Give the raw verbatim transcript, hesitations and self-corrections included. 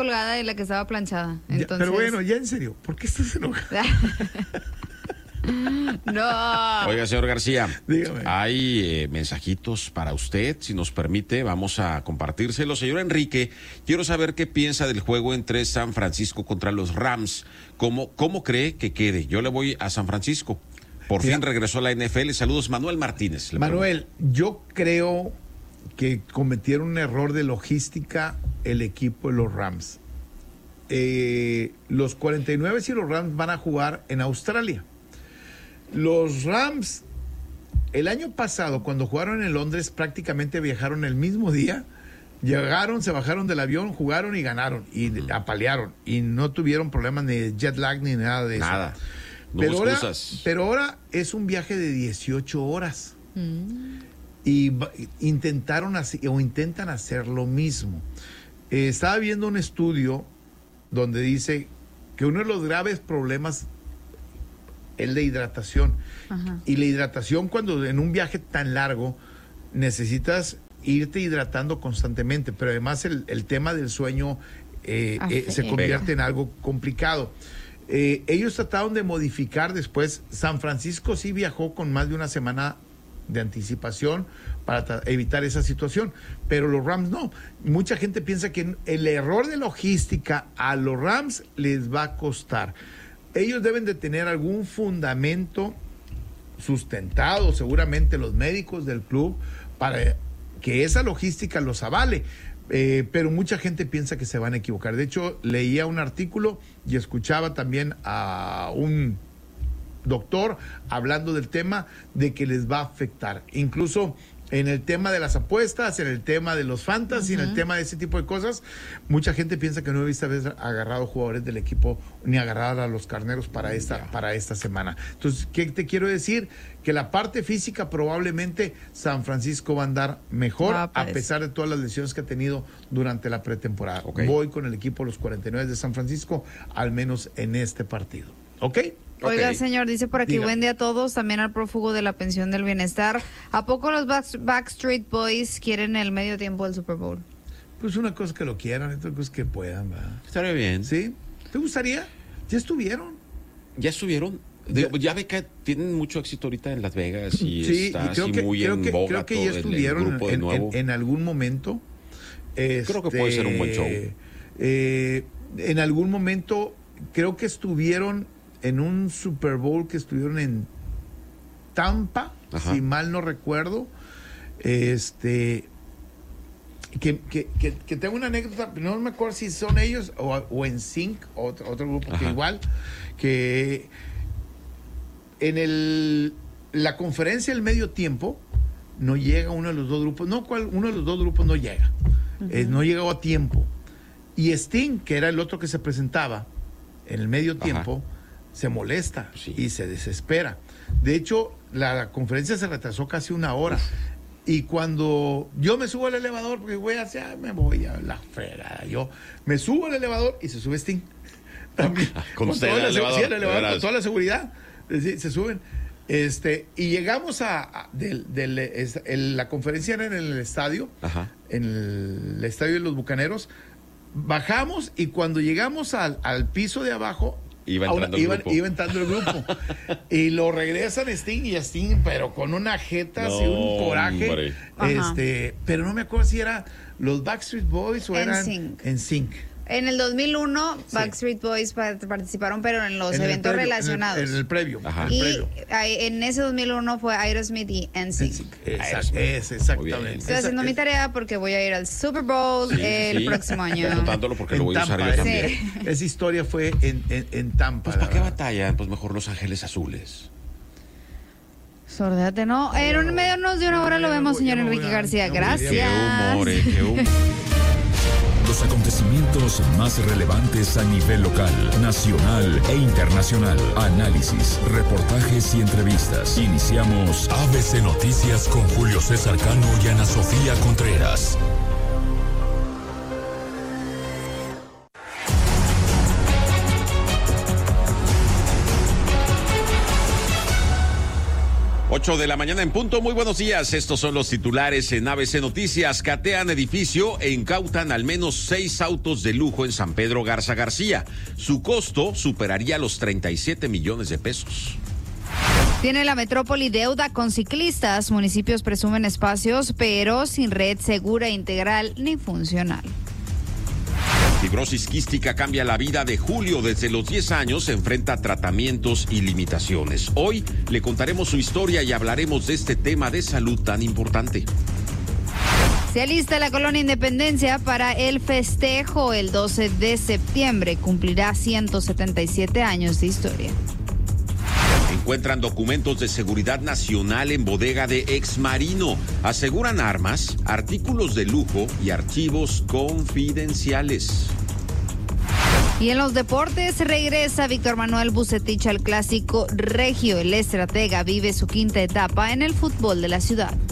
colgada y la que estaba planchada. Entonces... Ya, pero bueno, ya en serio, ¿por qué estás enojada? No. Oiga, señor García, dígame. Hay eh, mensajitos para usted, si nos permite, vamos a compartírselo. Señor Enrique, quiero saber qué piensa del juego entre San Francisco contra los Rams. ¿Cómo, cómo cree que quede? Yo le voy a San Francisco. Por Mira, fin regresó a la N F L. Saludos, Manuel Martínez. Manuel, pregunto. Yo creo que cometieron un error de logística el equipo de los Rams. Eh, los cuarenta y nueve y los Rams van a jugar en Australia. Los Rams, el año pasado, cuando jugaron en Londres, prácticamente viajaron el mismo día. Llegaron, se bajaron del avión, jugaron y ganaron. Y uh-huh. apalearon. Y no tuvieron problemas ni de jet lag ni nada de nada. eso. No pero, ahora, excusas. pero ahora es un viaje de dieciocho horas. Mm. Y intentaron hacer, o intentan hacer lo mismo. Eh, estaba viendo un estudio donde dice que uno de los graves problemas es la hidratación. Ajá. Y la hidratación, cuando en un viaje tan largo necesitas irte hidratando constantemente, pero además el, el tema del sueño eh, eh, se convierte en algo complicado. Eh, ellos trataron de modificar después. San Francisco sí viajó con más de una semana de anticipación para evitar esa situación, pero los Rams no. Mucha gente piensa que el error de logística a los Rams les va a costar. Ellos deben de tener algún fundamento sustentado, seguramente los médicos del club, para que esa logística los avale. Eh, pero mucha gente piensa que se van a equivocar. De hecho, leía un artículo y escuchaba también a un doctor hablando del tema de que les va a afectar. Incluso en el tema de las apuestas, en el tema de los fantasy, uh-huh. en el tema de ese tipo de cosas, mucha gente piensa que no he haber agarrado jugadores del equipo ni agarrar a los carneros para esta, yeah. para esta semana. Entonces, ¿qué te quiero decir? Que la parte física probablemente San Francisco va a andar mejor ah, a pesar de todas las lesiones que ha tenido durante la pretemporada. Okay. Voy con el equipo de los cuarenta y nueve de San Francisco, al menos en este partido. ¿Ok? Oiga, okay. señor, dice por aquí, Dígame. Buen día a todos, también al prófugo de la pensión del bienestar. ¿A poco los Backstreet Boys quieren el medio tiempo del Super Bowl? Pues una cosa que lo quieran, otra cosa que puedan, ¿verdad? Estaría bien. ¿Sí? ¿Te gustaría? ¿Ya estuvieron? ¿Ya estuvieron? De, ya, ya ve que tienen mucho éxito ahorita en Las Vegas y sí, está y creo así que, muy creo en que, boga creo que todo ya el, estuvieron el grupo de en, nuevo. En, en algún momento. Este, creo que puede ser un buen show. Eh, en algún momento creo que estuvieron en un Super Bowl que estuvieron en Tampa, Ajá. si mal no recuerdo. Este que, que, que, que tengo una anécdota, no me acuerdo si son ellos o, o en Sync, otro, otro grupo Ajá. que igual, que en el la conferencia del medio tiempo no llega uno de los dos grupos, no, cual, uno de los dos grupos no llega, uh-huh. eh, no llegó a tiempo. Y Sting, que era el otro que se presentaba en el medio Ajá. tiempo, se molesta sí. y se desespera. De hecho, la, la conferencia se retrasó casi una hora. Uf. Y cuando yo me subo al elevador, porque voy hacia, me voy a la fregada, yo me subo al elevador y se sube Sting. También, con, con, toda la, elevador, sí, el elevador, con toda la seguridad. Sí, se suben. Este, y llegamos a, a del, del, es, el, la conferencia era en el estadio, Ajá. en el, el estadio de los Bucaneros. Bajamos y cuando llegamos al, al piso de abajo, Iba entrando, una, iba, el grupo. iba entrando el grupo. Y lo regresan Sting y Sting, pero con una jeta, no, así, un coraje. Este, pero no me acuerdo si era los Backstreet Boys o en eran sync. en Sync. En el dos mil uno, sí. Backstreet Boys participaron, pero en los en eventos previo, relacionados. En el, en el previo. Ajá. Y el previo. en ese dos mil uno fue Aerosmith y N Sync. Exact, es, exactamente. Estoy haciendo es, mi tarea porque voy a ir al Super Bowl sí, el sí. próximo año. Anotándolo porque lo voy a usar Tampa, yo también. Sí. Esa historia fue en, en, en Tampa. Pues ¿para qué batallan? Pues mejor Los Ángeles Azules. Sordate, ¿no? En un medio de una hora lo vemos, señor Enrique García. Gracias. Qué humor, eh, qué humor. Los acontecimientos más relevantes a nivel local, nacional e internacional. Análisis, reportajes y entrevistas. Iniciamos A B C Noticias con Julio César Cano y Ana Sofía Contreras. ocho ocho de la mañana en punto. Muy buenos días. Estos son los titulares en A B C Noticias. Catean edificio e incautan al menos seis autos de lujo en San Pedro Garza García. Su costo superaría los treinta y siete millones de pesos. Tiene la metrópoli deuda con ciclistas. Municipios presumen espacios, pero sin red segura, integral ni funcional. Fibrosis quística cambia la vida de Julio. Desde los diez años se enfrenta a tratamientos y limitaciones. Hoy le contaremos su historia y hablaremos de este tema de salud tan importante. Se alista la Colonia Independencia para el festejo. El doce de septiembre cumplirá ciento setenta y siete años de historia. Encuentran documentos de seguridad nacional en bodega de Exmarino. Aseguran armas, artículos de lujo y archivos confidenciales. Y en los deportes regresa Víctor Manuel Bucetich al clásico regio. El estratega vive su quinta etapa en el fútbol de la ciudad.